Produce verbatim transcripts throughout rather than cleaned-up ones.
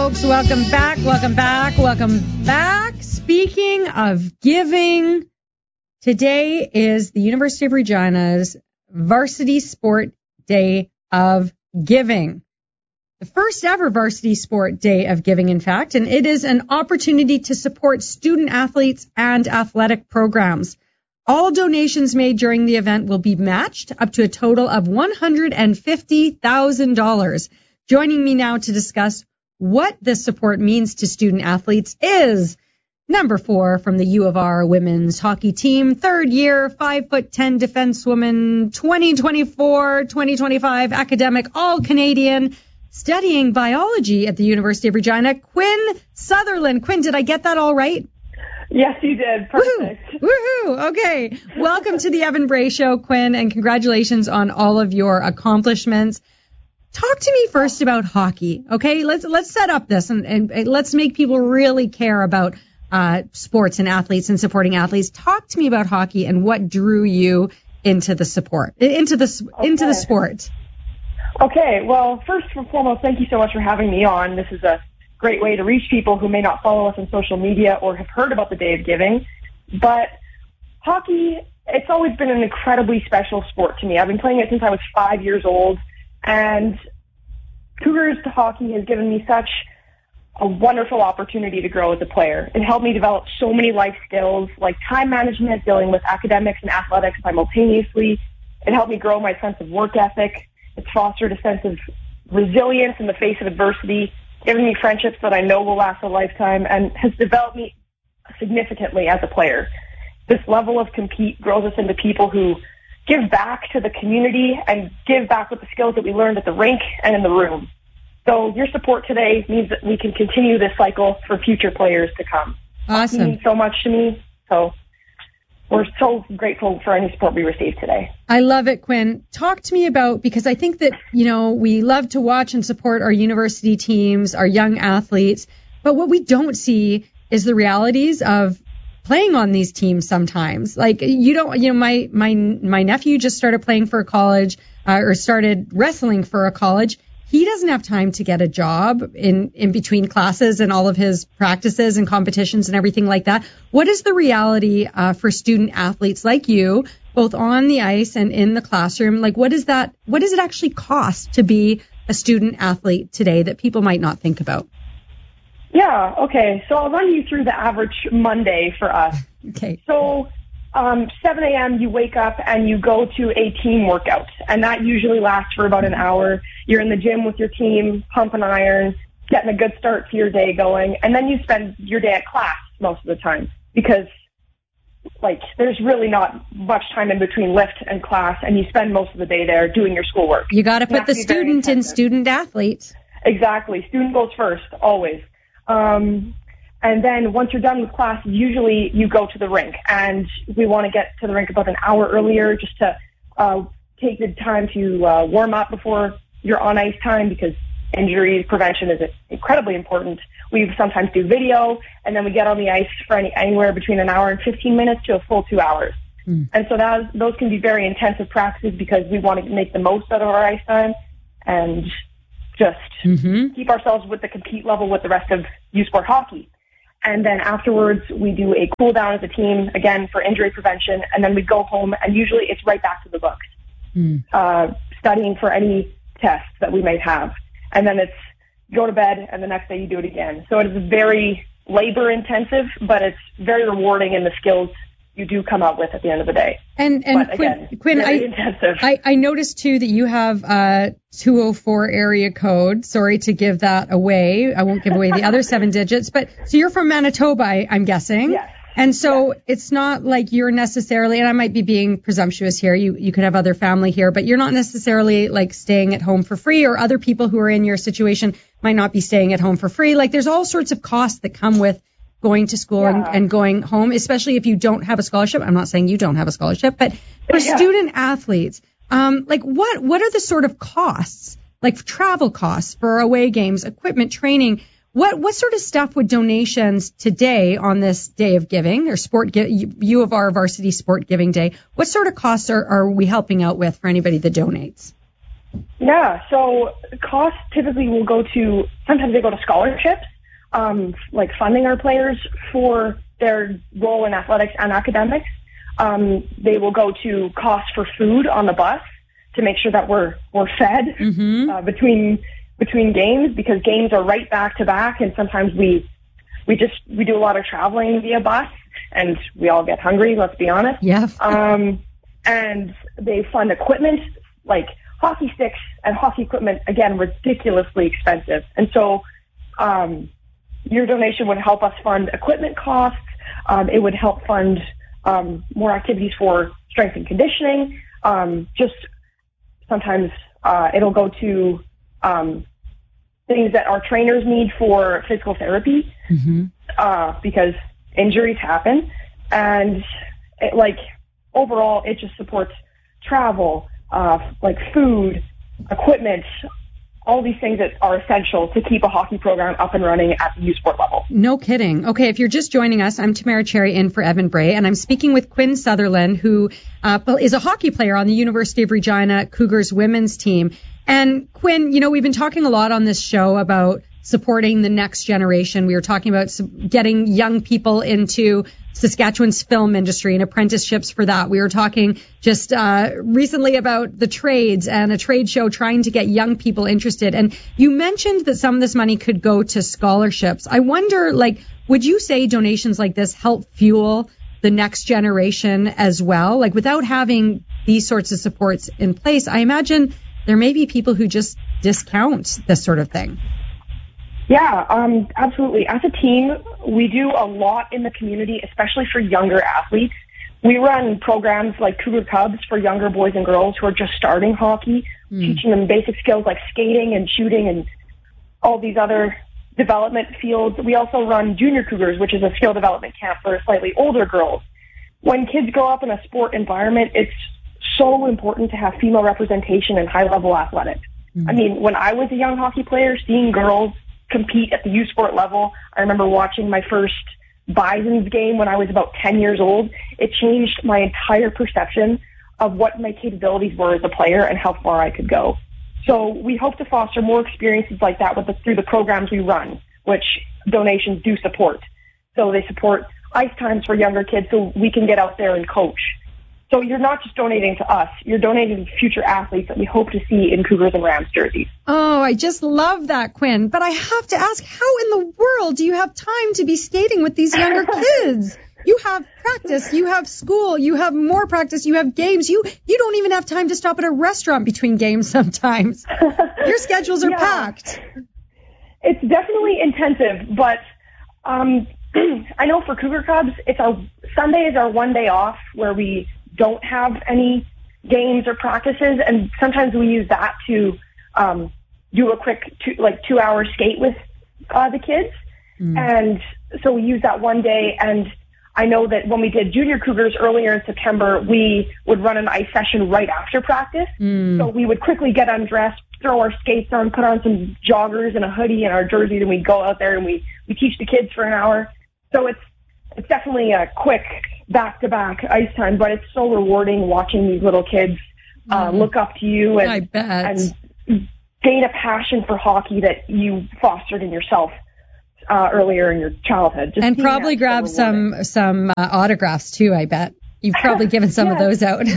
folks. Welcome back. Welcome back. Welcome back. Speaking of giving, today is the University of Regina's Varsity Sport Day of Giving. The first ever Varsity Sport Day of Giving, in fact, and it is an opportunity to support student athletes and athletic programs. All donations made during the event will be matched up to a total of one hundred fifty thousand dollars. Joining me now to discuss what this support means to student athletes is number four from the U of R women's hockey team, third year, five foot ten defensewoman, twenty twenty-four twenty twenty-five academic, all Canadian, studying biology at the University of Regina, Quinn Sutherland. Quinn, did I get that all right? Yes, you did. Perfect. Woohoo! Woohoo! Okay. Welcome to the Evan Bray Show, Quinn, and congratulations on all of your accomplishments. Talk to me first about hockey, okay? Let's let's set up this and, and let's make people really care about uh, sports and athletes and supporting athletes. Talk to me about hockey and what drew you into the support, into the okay. into the sport. Okay. Well, first and foremost, thank you so much for having me on. This is a great way to reach people who may not follow us on social media or have heard about the Day of Giving. But hockey, it's always been an incredibly special sport to me. I've been playing it since I was five years old. And Cougars to hockey has given me such a wonderful opportunity to grow as a player. It helped me develop so many life skills like time management, dealing with academics and athletics simultaneously. It helped me grow my sense of work ethic. It's fostered a sense of resilience in the face of adversity, given me friendships that I know will last a lifetime, and has developed me significantly as a player. This level of compete grows us into people who give back to the community and give back with the skills that we learned at the rink and in the room. So your support today means that we can continue this cycle for future players to come. Awesome. It means so much to me. So we're so grateful for any support we receive today. I love it, Quinn. Talk to me about, because I think that, you know, we love to watch and support our university teams, our young athletes, but what we don't see is the realities of playing on these teams sometimes. Like, you don't, you know, my, my, my nephew just started playing for a college, uh, or started wrestling for a college. He doesn't have time to get a job in, in between classes and all of his practices and competitions and everything like that. What is the reality, uh, for student athletes like you, both on the ice and in the classroom? Like, what is that, what does it actually cost to be a student athlete today that people might not think about? Yeah, okay. So I'll run you through the average Monday for us. Okay. So um, seven a.m. you wake up and you go to a team workout, and that usually lasts for about an hour. You're in the gym with your team, pumping iron, getting a good start to your day going, and then you spend your day at class most of the time because, like, there's really not much time in between lift and class, and you spend most of the day there doing your schoolwork. You got to put the student in student athlete. Exactly. Student goes first, always. Um, and then once you're done with class, usually you go to the rink, and we want to get to the rink about an hour earlier just to uh, take the time to uh, warm up before your on ice time, because injury prevention is incredibly important. We sometimes do video, and then we get on the ice for any, anywhere between an hour and fifteen minutes to a full two hours. Mm. And so that, those can be very intensive practices because we want to make the most out of our ice time and just mm-hmm. keep ourselves with the compete level with the rest of U Sport hockey. And then afterwards, we do a cool down as a team, again, for injury prevention, and then we go home, and usually it's right back to the books, mm. uh, studying for any tests that we may have. And then it's go to bed, and the next day you do it again. So it is very labor-intensive, but it's very rewarding in the skills you do come out with at the end of the day. And and but Quinn, again, Quinn I, intensive. I I noticed too that you have a two oh four area code. Sorry to give that away. I won't give away the other seven digits. But so you're from Manitoba, I, I'm guessing. Yes. And so yes. It's not like you're necessarily, and I might be being presumptuous here. You you could have other family here, but you're not necessarily like staying at home for free, or other people who are in your situation might not be staying at home for free. Like, there's all sorts of costs that come with going to school yeah. and, and going home, especially if you don't have a scholarship. I'm not saying you don't have a scholarship, but for yeah. student athletes, um, like what, what are the sort of costs, like travel costs for away games, equipment, training? What, what sort of stuff would donations today on this Day of Giving or sport, U of R Varsity Sport Giving Day, what sort of costs are, are we helping out with for anybody that donates? Yeah, so costs typically will go to, sometimes they go to scholarships, um, like funding our players for their role in athletics and academics. Um, they will go to costs for food on the bus to make sure that we're we're fed mm-hmm. uh, between between games, because games are right back to back, and sometimes we we just we do a lot of traveling via bus, and we all get hungry. Let's be honest. Yeah. um, and they fund equipment like hockey sticks and hockey equipment. Again, ridiculously expensive, and so um, your donation would help us fund equipment costs. Um, it would help fund um, more activities for strength and conditioning. Um, just sometimes uh, it'll go to um, things that our trainers need for physical therapy, mm-hmm. uh, because injuries happen. And it, like overall, it just supports travel, uh, like food, equipment, all these things that are essential to keep a hockey program up and running at the U Sport level. No kidding. Okay, if you're just joining us, I'm Tamara Cherry in for Evan Bray, and I'm speaking with Quinn Sutherland, who uh, is a hockey player on the University of Regina Cougars women's team. And Quinn, you know, we've been talking a lot on this show about supporting the next generation. We were talking about getting young people into Saskatchewan's film industry and apprenticeships for that. We were talking just uh, recently about the trades and a trade show trying to get young people interested. And you mentioned that some of this money could go to scholarships. I wonder, like, would you say donations like this help fuel the next generation as well? Like, without having these sorts of supports in place, I imagine there may be people who just discount this sort of thing. Yeah, um, absolutely. As a team, we do a lot in the community, especially for younger athletes. We run programs like Cougar Cubs for younger boys and girls who are just starting hockey, mm. teaching them basic skills like skating and shooting and all these other development fields. We also run Junior Cougars, which is a skill development camp for slightly older girls. When kids grow up in a sport environment, it's so important to have female representation in high-level athletics. Mm. I mean, when I was a young hockey player, seeing girls compete at the U Sport level. I remember watching my first Bisons game when I was about ten years old. It changed my entire perception of what my capabilities were as a player and how far I could go. So we hope to foster more experiences like that with the, through the programs we run, which donations do support. So they support ice times for younger kids so we can get out there and coach. So you're not just donating to us, you're donating to future athletes that we hope to see in Cougars and Rams jerseys. Oh, I just love that, Quinn. But I have to ask, how in the world do you have time to be skating with these younger kids? You have practice, you have school, you have more practice, you have games. You you don't even have time to stop at a restaurant between games sometimes. Your schedules are yeah. packed. It's definitely intensive, but um, I know for Cougar Cubs, it's our Sunday is our one day off where we don't have any games or practices, and sometimes we use that to um, do a quick two, like two hour skate with uh, the kids. Mm. And so we use that one day, and I know that when we did Junior Cougars earlier in September, we would run an ice session right after practice. Mm. So we would quickly get undressed, throw our skates on, put on some joggers and a hoodie and our jerseys, and we'd go out there and we, we teach the kids for an hour. So it's it's definitely a quick back-to-back ice time, but it's so rewarding watching these little kids uh, look up to you and, I bet. and gain a passion for hockey that you fostered in yourself uh, earlier in your childhood. Just and probably grab so some some uh, autographs too, I bet. You've probably given some yes. of those out.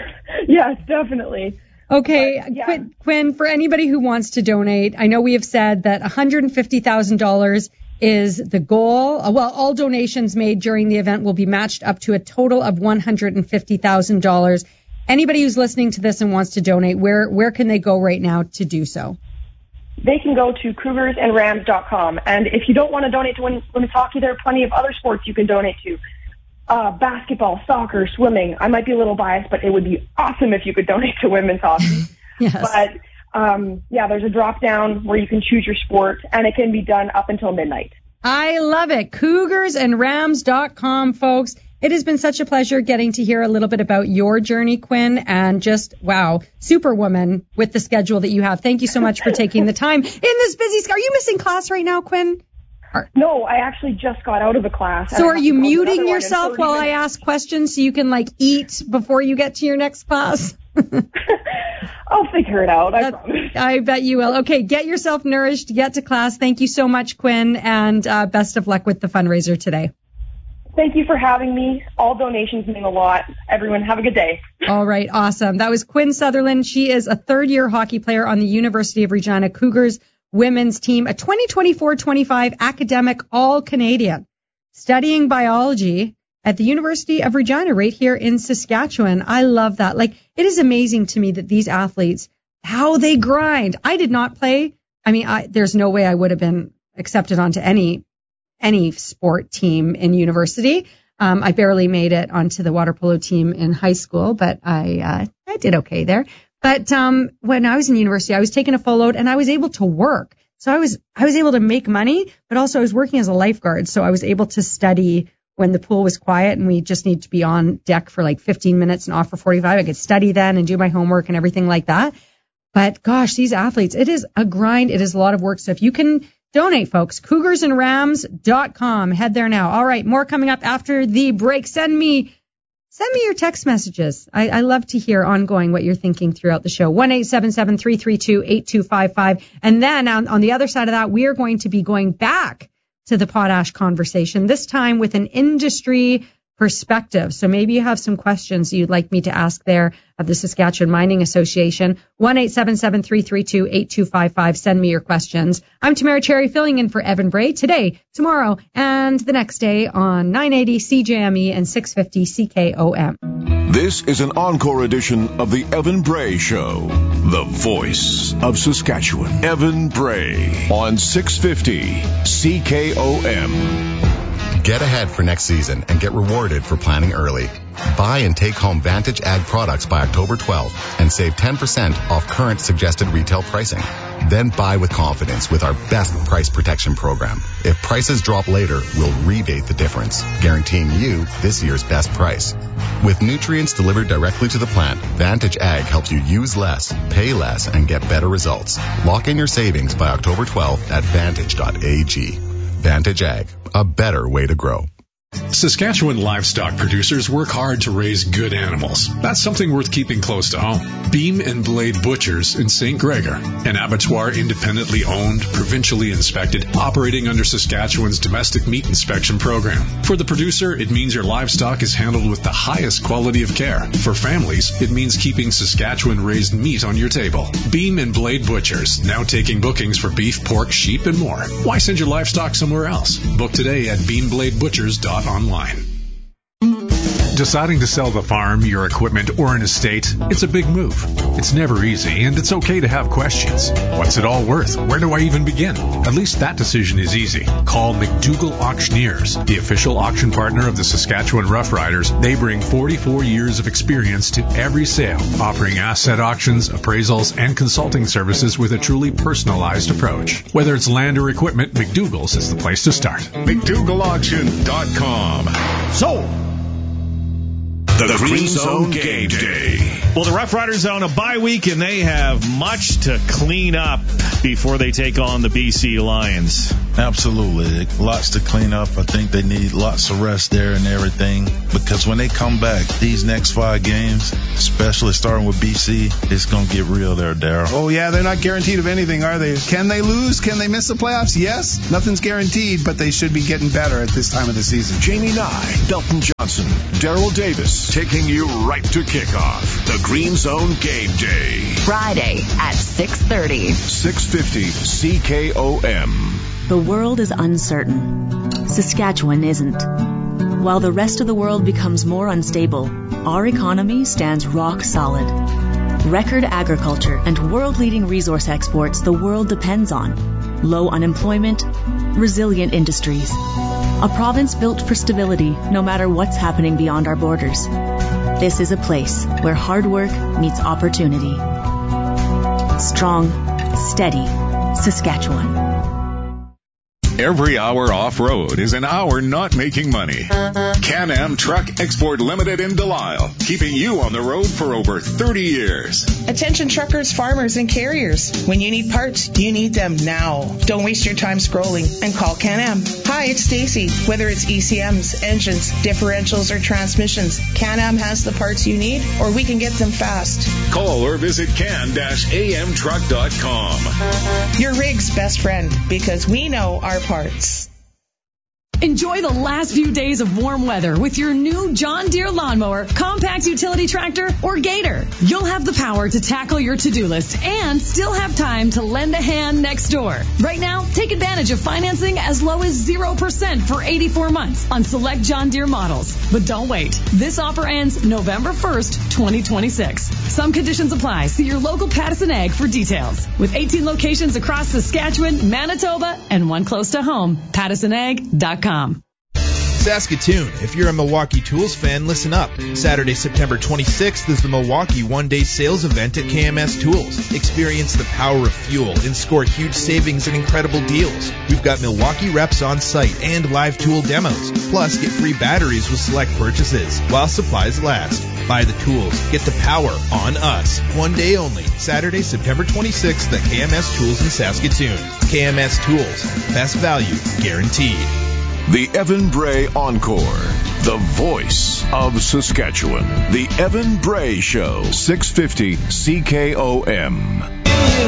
Yes, definitely. Okay, but, yeah. Quinn, Quinn, for anybody who wants to donate, I know we have said that one hundred fifty thousand dollars is the goal. Well, all donations made during the event will be matched up to a total of one hundred fifty thousand dollars. Anybody who's listening to this and wants to donate, where where can they go right now to do so? They can go to cougars and rams dot com. And if you don't want to donate to women's hockey, there are plenty of other sports you can donate to. Uh, basketball, soccer, swimming. I might be a little biased, but it would be awesome if you could donate to women's hockey. Yes. But Um, yeah, there's a drop down where you can choose your sport, and it can be done up until midnight. I love it. cougars and rams dot com, folks. It has been such a pleasure getting to hear a little bit about your journey, Quinn, and just, wow, superwoman with the schedule that you have. Thank you so much for taking the time in this busy, are you missing class right now, Quinn? No, I actually just got out of the class. So are you muting yourself while I ask questions so you can, like, eat before you get to your next class? I'll figure it out. I that, promise. I bet you will. Okay, get yourself nourished. Get to class. Thank you so much, Quinn, and uh, best of luck with the fundraiser today. Thank you for having me. All donations mean a lot. Everyone, have a good day. All right, awesome. That was Quinn Sutherland. She is a third-year hockey player on the University of Regina Cougars women's team, a twenty twenty-four twenty-five academic All-Canadian, studying biology at the University of Regina right here in Saskatchewan. I love that. Like, it is amazing to me that these athletes, how they grind. I did not play. I mean, I, there's no way I would have been accepted onto any any sport team in university. Um, I barely made it onto the water polo team in high school, but I uh, I did okay there. But um, when I was in university, I was taking a full load and I was able to work. So I was I was able to make money, but also I was working as a lifeguard. So I was able to study when the pool was quiet and we just need to be on deck for like fifteen minutes and off for forty-five. I could study then and do my homework and everything like that. But gosh, these athletes, it is a grind. It is a lot of work. So if you can donate, folks, cougars and rams dot com. Head there now. All right, more coming up after the break. Send me Send me your text messages. I, I love to hear ongoing what you're thinking throughout the show. one eight seven seven, three three two, eight two five five. And then on, on the other side of that, we are going to be going back to the potash conversation, this time with an industry perspective. So maybe you have some questions you'd like me to ask there of the Saskatchewan Mining Association. one eight seven seven, three three two, eight two five five. Send me your questions. I'm Tamara Cherry, filling in for Evan Bray today, tomorrow, and the next day on nine eighty C J M E and six fifty C K O M. This is an encore edition of the Evan Bray Show, the voice of Saskatchewan. Evan Bray on six fifty C K O M. Get ahead for next season and get rewarded for planning early. Buy and take home Vantage Ag products by October twelfth and save ten percent off current suggested retail pricing. Then buy with confidence with our best price protection program. If prices drop later, we'll rebate the difference, guaranteeing you this year's best price. With nutrients delivered directly to the plant, Vantage Ag helps you use less, pay less, and get better results. Lock in your savings by October twelfth at vantage dot a g. Vantage Ag, a better way to grow. Saskatchewan livestock producers work hard to raise good animals. That's something worth keeping close to home. Beam and Blade Butchers in Saint Gregor, an abattoir independently owned, provincially inspected, operating under Saskatchewan's domestic meat inspection program. For the producer, it means your livestock is handled with the highest quality of care. For families, it means keeping Saskatchewan-raised meat on your table. Beam and Blade Butchers, now taking bookings for beef, pork, sheep, and more. Why send your livestock somewhere else? Book today at beam blade butchers dot com. Online. Deciding to sell the farm, your equipment, or an estate, it's a big move. It's never easy, and it's okay to have questions. What's it all worth? Where do I even begin? At least that decision is easy. Call McDougall Auctioneers, the official auction partner of the Saskatchewan Roughriders. They bring forty-four years of experience to every sale, offering asset auctions, appraisals, and consulting services with a truly personalized approach. Whether it's land or equipment, McDougall's is the place to start. McDougall Auction dot com. Sold. The, the Green Zone Game Day. Well, the Rough Riders are on a bye week, and they have much to clean up before they take on the B C Lions. Absolutely. Lots to clean up. I think they need lots of rest there and everything, because when they come back, these next five games, especially starting with B C, it's going to get real there, Darryl. Oh, yeah, they're not guaranteed of anything, are they? Can they lose? Can they miss the playoffs? Yes. Nothing's guaranteed, but they should be getting better at this time of the season. Jamie Nye, Belton Johnson, Daryl Davis, taking you right to kickoff. The Green Zone Game Day. Friday at six thirty. six fifty C K O M. The world is uncertain. Saskatchewan isn't. While the rest of the world becomes more unstable, our economy stands rock solid. Record agriculture and world-leading resource exports the world depends on. Low unemployment, resilient industries. A province built for stability no matter what's happening beyond our borders. This is a place where hard work meets opportunity. Strong, steady Saskatchewan. Every hour off-road is an hour not making money. Can-Am Truck Export Limited in Delisle, keeping you on the road for over thirty years. Attention truckers, farmers, and carriers. When you need parts, you need them now. Don't waste your time scrolling and call Can-Am. Hi, it's Stacy. Whether it's E C Ms, engines, differentials, or transmissions, Can-Am has the parts you need, or we can get them fast. Call or visit can dash a m truck dot com. Your rig's best friend, because we know our parts. Enjoy the last few days of warm weather with your new John Deere lawnmower, compact utility tractor, or Gator. You'll have the power to tackle your to-do list and still have time to lend a hand next door. Right now, take advantage of financing as low as zero percent for eighty-four months on select John Deere models. But don't wait. This offer ends November first, twenty twenty-six. Some conditions apply. See your local Pattison Ag for details. With eighteen locations across Saskatchewan, Manitoba, and one close to home, pattison ag dot com. Saskatoon, if you're a Milwaukee Tools fan, listen up. Saturday, September twenty-sixth is the Milwaukee one-day sales event at K M S Tools. Experience the power of fuel and score huge savings and incredible deals. We've got Milwaukee reps on site and live tool demos. Plus, get free batteries with select purchases while supplies last. Buy the tools. Get the power on us. One day only. Saturday, September twenty-sixth at K M S Tools in Saskatoon. K M S Tools. Best value guaranteed. The Evan Bray Encore, the voice of Saskatchewan. The Evan Bray Show, six fifty C K O M.